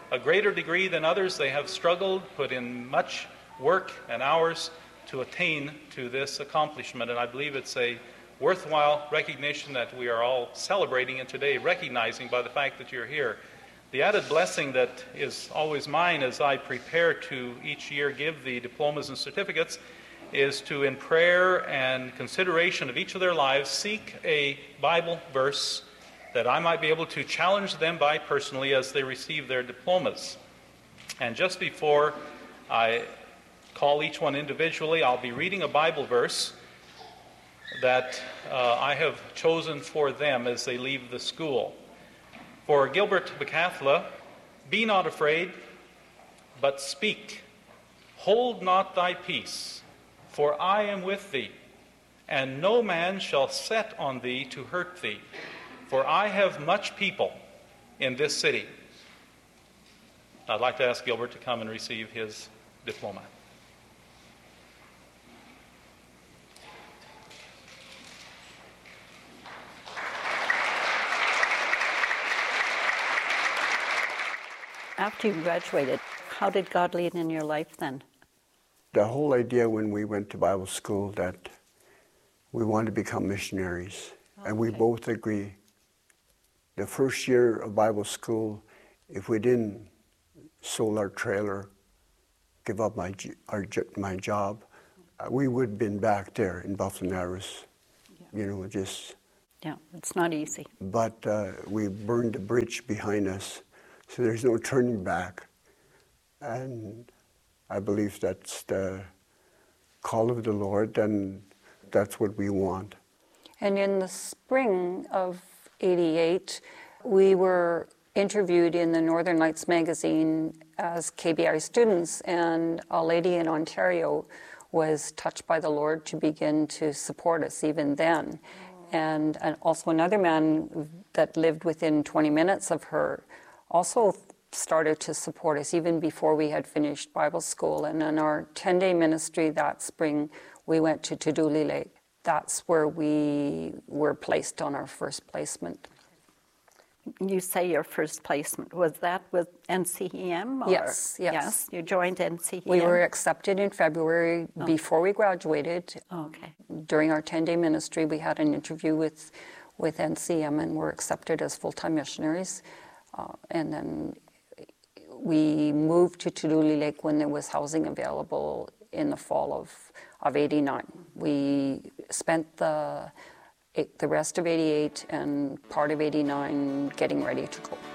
a greater degree than others. They have struggled, put in much work and hours to attain to this accomplishment, and I believe it's a worthwhile recognition that we are all celebrating in today, recognizing by the fact that you're here. The added blessing that is always mine as I prepare to each year give the diplomas and certificates is to, in prayer and consideration of each of their lives, seek a Bible verse that I might be able to challenge them by personally as they receive their diplomas. And just before I call each one individually, I'll be reading a Bible verse that I have chosen for them as they leave the school. For Gilbert Becathla, be not afraid, but speak. Hold not thy peace, for I am with thee, and no man shall set on thee to hurt thee, for I have much people in this city. I'd like to ask Gilbert to come and receive his diploma. After you graduated, how did God lead in your life then? The whole idea when we went to Bible school that we wanted to become missionaries, and we both agree. The first year of Bible school, if we didn't sold our trailer, give up my job, we would have been back there in Buffalo Narrows, just... Yeah, it's not easy. But we burned the bridge behind us, so there's no turning back. And I believe that's the call of the Lord, and that's what we want. And in the spring of '88, we were interviewed in the Northern Lights magazine as KBI students, and a lady in Ontario was touched by the Lord to begin to support us even then. And also another man that lived within 20 minutes of her also started to support us even before we had finished Bible school. And in our 10-day ministry that spring, we went to Tuduli Lake. That's where we were placed on our first placement. You say your first placement. Was that with NCEM? Or? Yes. You joined NCEM? We were accepted in February before we graduated. Okay. During our 10-day ministry, we had an interview with NCEM and were accepted as full-time missionaries. And then we moved to Tuduli Lake when there was housing available in the fall of '89. We spent the rest of '88 and part of '89 getting ready to go.